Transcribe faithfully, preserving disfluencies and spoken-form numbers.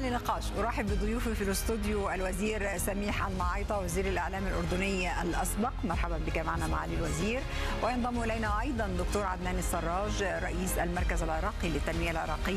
لنقاش. أرحب بضيوفي في الاستوديو الوزير سميح المعيطة وزير الإعلام الأردني الأسبق، مرحبا بك معنا معالي الوزير. وينضم إلينا أيضا دكتور عدنان السراج رئيس المركز العراقي للتنمية العراقية